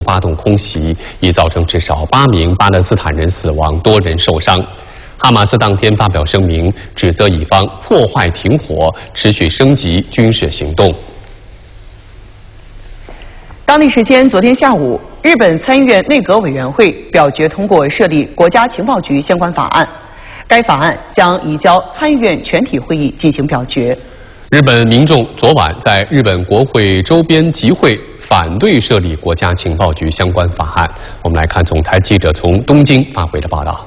发动空袭，已造成至少8名巴勒斯坦人死亡，多人受伤。哈马斯当天发表声明，指责以方破坏停火，持续升级军事行动。 当地时间昨天下午，日本参议院内阁委员会表决通过设立国家情报局相关法案，该法案将移交参议院全体会议进行表决。 日本民众昨晚在日本国会周边集会，反对设立国家情报局相关法案。我们来看总台记者从东京发回的报道。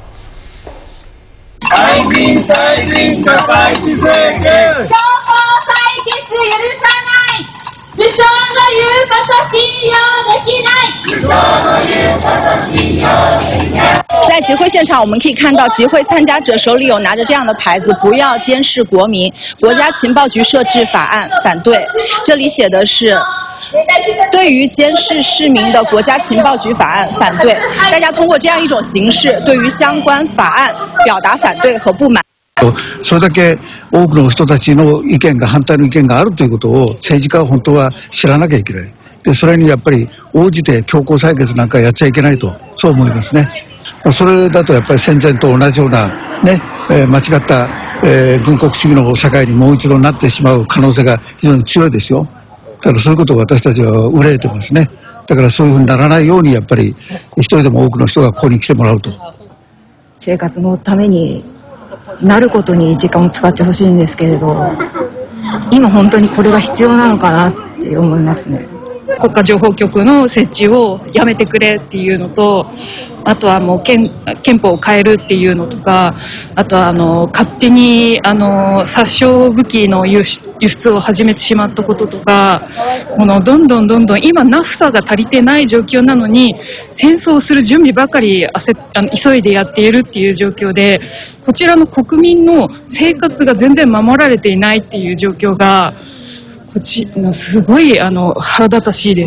在集会现场，我们可以看到集会参加者手里有拿着这样的牌子：不要监视国民，国家情报局设置法案反对。这里写的是对于监视市民的国家情报局法案反对。大家通过这样一种形式，对于相关法案表达反对和不满。 それだけ多くの人たちの意見が反対の意見があるということを政治家は本当は知らなきゃいけない。でそれにやっぱり応じて強行採決なんかやっちゃいけないとそう思いますね。それだとやっぱり戦前と同じようなね、間違った、軍国主義の社会にもう一度なってしまう可能性が非常に強いですよ。だからそういうことを私たちは憂いてますね。だからそういうふうにならないようにやっぱり一人でも多くの人がここに来てもらうと。 生活のためになることに時間を使ってほしいんですけれど、今本当にこれが必要なのかなって思いますね。 国家情報局の設置をやめてくれっていうのと、あとはもう憲法を変えるっていうのとか、あとは勝手に殺傷武器の輸出を始めてしまったこととか、このどんどん今ナフサが足りてない状況なのに戦争をする準備ばかり急いでやっているっていう状況で、こちらの国民の生活が全然守られていないっていう状況がすごい腹立たしいです。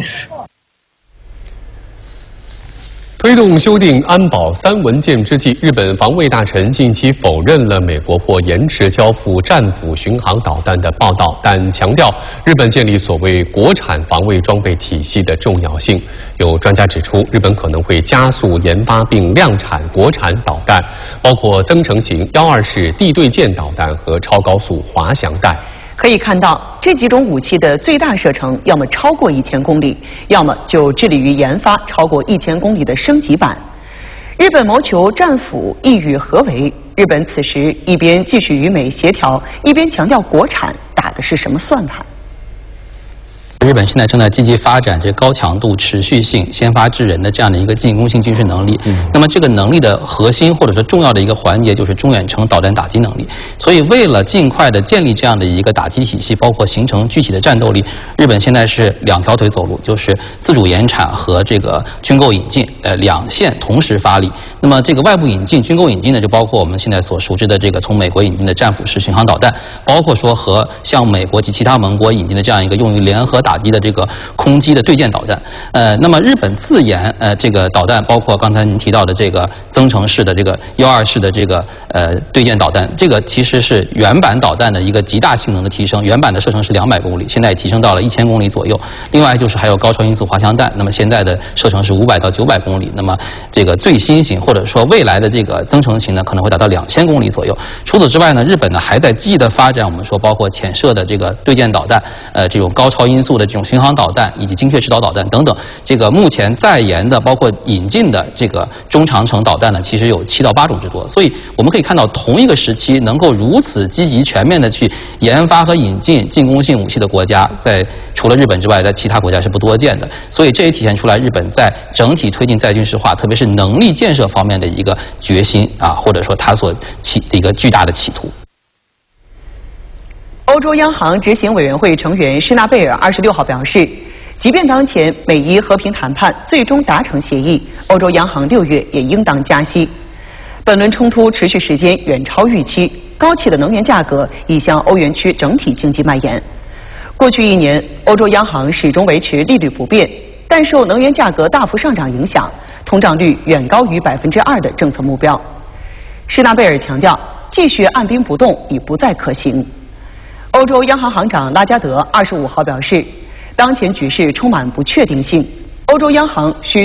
推动修订安保3文件之际，日本防卫大臣近期否认了美国或延迟交付战斧巡航导弹的报道，但强调日本建立所谓国产防卫装备体系的重要性。有专家指出，日本可能会加速研发并量产国产导弹，包括增程型12式地对舰导弹和超高速滑翔弹。 可以看到，这几种武器的最大射程要么超过1000公里，要么就致力于研发超过1000公里的升级版。日本谋求战斧意欲何为？日本此时一边继续与美协调，一边强调国产，打的是什么算盘？ 日本现在正在积极发展这高强度、持续性、先发制人的这样的一个进攻性军事能力。那么这个能力的核心或者说重要的一个环节就是中远程导弹打击能力。所以为了尽快的建立这样的一个打击体系，包括形成具体的战斗力，日本现在是2条腿走路，就是自主研产和这个军购引进，2线同时发力。那么这个外部引进、军购引进呢，就包括我们现在所熟知的这个从美国引进的战斧式巡航导弹，包括说和向美国及其他盟国引进的这样一个用于联合打击的这个空基的对舰导弹。那么日本自研这个导弹，包括刚才您提到的这个增程式的这个12式的这个对舰导弹，这个其实是原版导弹的一个极大性能的提升。原版的射程是200公里，现在也提升到了1000公里左右。另外就是还有高超音速滑翔弹，那么现在的射程是500到900公里。那么这个最新型或者说未来的这个增程型呢，可能会达到2000公里左右。除此之外呢，日本呢还在积极的发展我们说包括潜射的这个对舰导弹，这种高超音速的这种巡航导弹以及精确制导导弹等等。这个目前在研的包括引进的这个中长程导弹呢，其实有7到8种之多。所以我们可以看到，同一个时期能够如此积极全面的去研发和引进进攻性武器的国家，在除了日本之外，在其他国家是不多见的。所以这也体现出来日本在整体推进再军事化，特别是能力建设方面的一个决心啊，或者说它所起的一个巨大的企图。 欧洲央行执行委员会成员施纳贝尔26号表示，即便当前美伊和平谈判最终达成协议，欧洲央行6月也应当加息。本轮冲突持续时间远超预期，高企的能源价格已向欧元区整体经济蔓延。过去1年，欧洲央行始终维持利率不变，但受能源价格大幅上涨影响，通胀率远高于2%的政策目标。施纳贝尔强调，继续按兵不动已不再可行。欧洲央行行长拉加德25号表示，当前局势充满不确定性，欧洲央行需